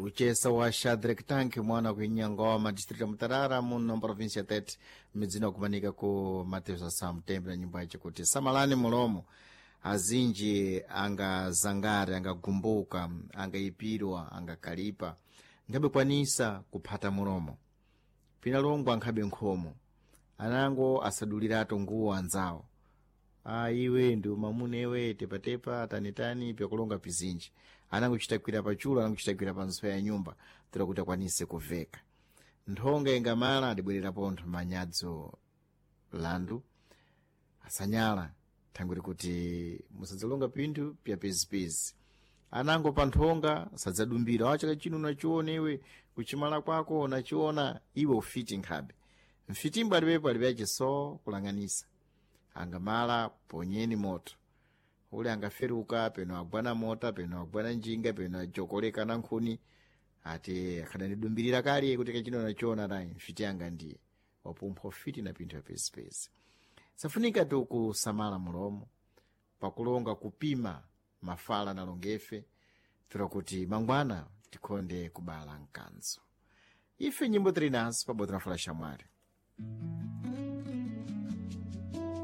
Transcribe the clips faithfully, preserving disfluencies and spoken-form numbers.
uchesa wa Shadrack Tank mwana kuinyangoma district ya Mutarara muno province tete medzina kumanika ku Mateus Samtembe na nyimbo yache kuti samalani mulomo azinji anga zangare anga gumbuka anga ipirwa anga kalipa ngabe kwanisa kuphata mulomo pinalongwa nkhabe nkhomo anango asadulirato nguwo anzawo ah iwe ndi mamunewe tepatepa tanitani pyakulonga pizinji anango chitakwira pachulo anango chitakwira panso ya nyumba tira kuti akwanise kuveka nthonga engamala adibwerera pontho manyadzo landu asanyala thangwiri kuti musadzalonga pinthu pya pezipezi anango panthonga sadzadumbira wachaka chino nachionewe kuchimala kwako nachiona iwe ufiti nkhabe mfitimbo alipepo alipeche so kulang'anisa angamala ponyeni moto ule angaferuka peno agwana mota peno agwana njinga peno ajokoleka na nkhuni ati akadanidumbirira kali kuti kachino nachiona naye mfiti anga ndiye wapumpho fiti na pinthu ya pezipezi safunika tu kusamala mulomo pakulonga kupima mafala na longefe tura kuti mangwana tikonde kubala mkanzo ife nyimbo tiri nazo pabodzi na fala shamwari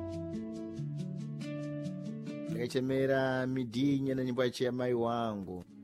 yakachemera midinya na nyimbo yache ya mai wangu